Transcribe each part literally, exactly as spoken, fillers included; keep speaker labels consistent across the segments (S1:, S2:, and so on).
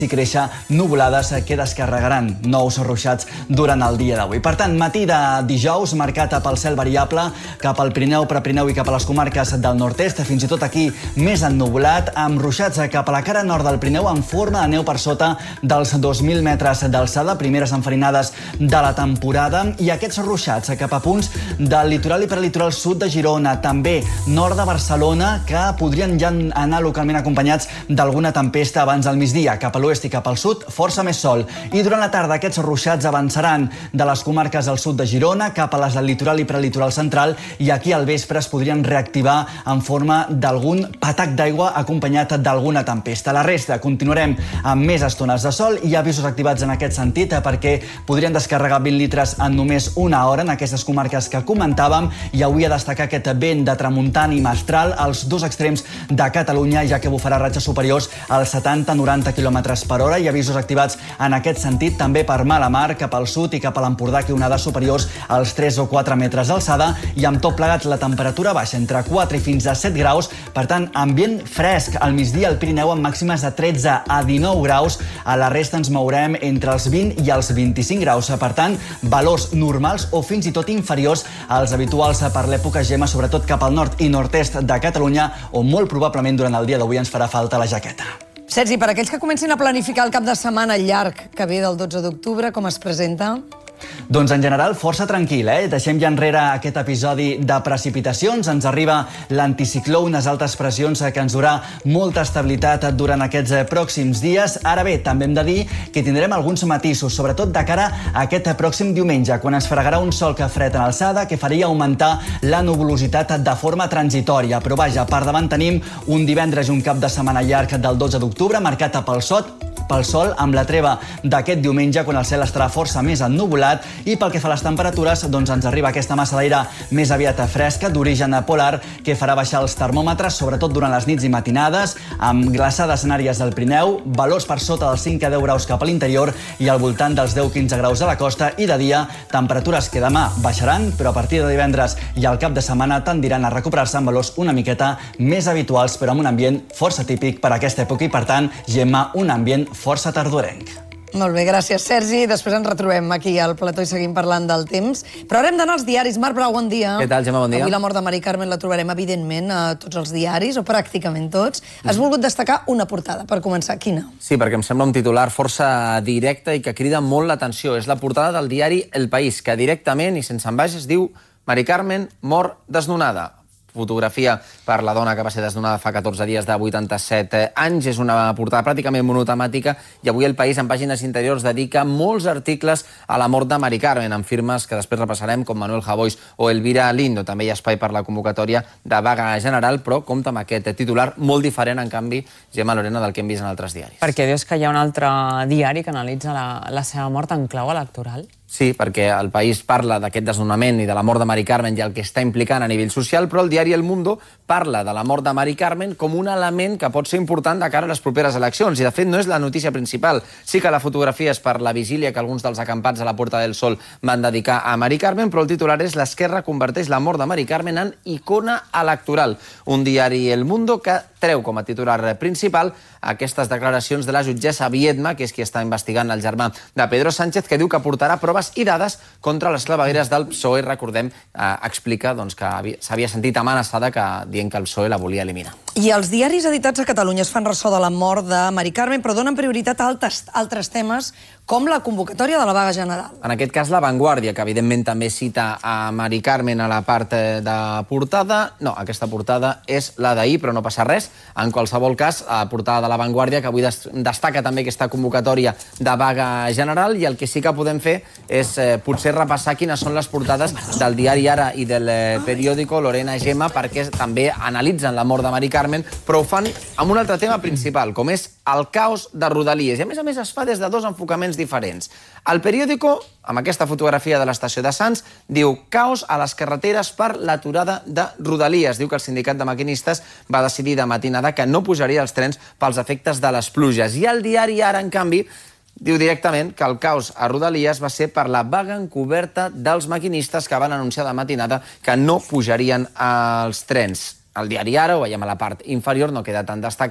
S1: i créixer nuvolades que descarregaran nous ruixats durant el dia d'avui. Per tant, matí de dijous marcat pel cel variable cap al Pirineu, Prepirineu i cap a les comarques del nord-est, fins i tot aquí més ennuvolat, amb ruixats cap a la cara nord del Pirineu en forma de neu per sota dels dos mil metres d'alçada, primeres enfarinades de la temporada, i aquests ruixats cap a punts del litoral i prelitoral sud de Girona, també nord de Barcelona, que podrien ja anar localment acompanyats d'alguna tempesta abans del migdia, cap a l'oest i cap al sud, força més sol. I durant la tarda aquests ruixats avançaran de les comarques del sud de Girona cap a les del litoral i prelitoral central, i aquí al vespre es podrien reactivar en forma d'algun patac d'aigua acompanyat d'alguna tempesta. La resta continuarem amb més estones de sol i avisos activats en aquest sentit perquè podrien descarregar vint litres en només una hora en aquestes comarques que comentàvem, i avui a destacar aquest vent de tramuntana i mestral als dos extrems de Catalunya, ja que bufarà ratxes superiors als setanta a noranta quilòmetres per hora, i avisos activats en aquest sentit també per mala mar cap al sud i cap a l'Empordà, que onades superiors als tres o quatre metres d'alçada, i amb tot plegat la temperatura baixa entre quatre i fins a set graus, per tant ambient fresc al migdia al Pirineu amb màximes de tretze a dinou graus, a la resta ens mourem entre els vint i els vint-i-cinc graus, per tant valors normals o fins i tot inferiors als habituals per l'època Gemma, sobretot cap al nord i nord-est de Catalunya, on molt probablement durant el dia d'avui ens farà falta la jaqueta.
S2: Sergi, per aquells que comencin a planificar el cap de setmana llarg que ve del dotze d'octubre, com es presenta?
S1: Doncs en general força tranquil, eh? Deixem ja enrere aquest episodi de precipitacions. Ens arriba l'anticicló, unes altes pressions que ens durà molta estabilitat durant aquests pròxims dies. Ara bé, també hem de dir que tindrem alguns matisos, sobretot de cara a aquest pròxim diumenge, quan es fregarà un sol que fred en alçada, que faria augmentar la nuvolositat de forma transitòria. Però vaja, per davant tenim un divendres i un cap de setmana llarg del dotze d'octubre, marcat pel sot, pel sol, amb la treva d'aquest diumenge, quan el cel estarà força més ennuvolat, i pel que fa a les temperatures, doncs ens arriba aquesta massa d'aire més aviat fresca, d'origen polar, que farà baixar els termòmetres, sobretot durant les nits i matinades, amb glaçades en àrees del Pirineu, valors per sota dels cinc a deu graus cap a l'interior i al voltant dels deu a quinze graus a la costa, i de dia, temperatures que demà baixaran, però a partir de divendres i al cap de setmana tendiran a recuperar-se amb valors una miqueta més habituals, però amb un ambient força típic per a aquesta època i, per tant, Gemma, un ambient força tardorenc.
S2: Molt bé, gràcies, Sergi. Després ens retrobem aquí al plató i seguim parlant del temps. Però ara hem d'anar als diaris. Marc Brau, bon dia.
S3: Què tal, Gemma? Bon dia.
S2: Avui la mort de Mari Carmen la trobarem, evidentment, a tots els diaris, o pràcticament tots. Has volgut destacar una portada, per començar. Quina?
S3: Sí, perquè em sembla un titular força directe i que crida molt l'atenció. És la portada del diari El País, que directament i sense ambages diu Mari Carmen mor desnonada. Fotografia per la dona que va ser desnonada fa catorze dies de vuitanta-set anys. És una portada pràcticament monotemàtica i avui El País, en pàgines interiors, dedica molts articles a la mort de Mari Carmen, amb firmes que després repassarem com Manuel Javois o Elvira Lindo. També hi ha espai per la convocatòria de vaga general, però compta amb aquest titular molt diferent, en canvi, Gemma, Lorena, del que hem vist en altres diaris.
S4: Perquè dius que hi ha un altre diari que analitza la, la seva mort en clau electoral?
S3: Sí, perquè El País parla d'aquest desnonament i de la mort de Mari Carmen i el que està implicant a nivell social, però el diari El Mundo parla de la mort de Mari Carmen com un element que pot ser important de cara a les properes eleccions. I, de fet, no és la notícia principal. Sí que la fotografia és per la vigília que alguns dels acampats a la Puerta del Sol van dedicar a Mari Carmen, però el titular és l'Esquerra converteix la mort de Mari Carmen en icona electoral. Un diari El Mundo que treu com a titular principal aquestes declaracions de la jutgessa Viedma, que és qui està investigant el germà de Pedro Sánchez, que diu que portarà proves i dades contra les clavegueres del P S O E. Recordem, eh, explica doncs, que s'havia sentit amenaçada que, dient que el P S O E la volia eliminar.
S2: I els diaris editats a Catalunya es fan ressò de la mort de Mari Carmen, però donen prioritat a altres, altres temes, com la convocatòria de la vaga general.
S3: En aquest cas, La Vanguardia, que evidentment també cita a Mari Carmen a la part de portada. No, aquesta portada és la d'ahir, però no passa res. En qualsevol cas, a la portada de La Vanguardia, que avui destaca també aquesta convocatòria de vaga general, i el que sí que podem fer és eh, potser repassar quines són les portades del diari Ara i del eh, periòdico Lorena, Gemma, perquè també analitzen la mort de Mari Carmen, però ho fan amb un altre tema principal, com és el caos de Rodalies. I a més a més es fa des de dos enfocaments diferents. El periòdico, amb aquesta fotografia de l'estació de Sants, diu caos a les carreteres per l'aturada de Rodalies. Diu que el sindicat de maquinistes va decidir de matinada que no pujaria els trens pels efectes de les pluges. I el diari Ara, en canvi, diu directament que el caos a Rodalies va ser per la vaga encoberta dels maquinistes que van anunciar de matinada que no pujarien els trens. El diari Ara, ho veiem a la part inferior, no queda tan destacat,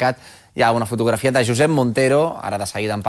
S3: hi ha una fotografia de Josep Montero, ara de seguida en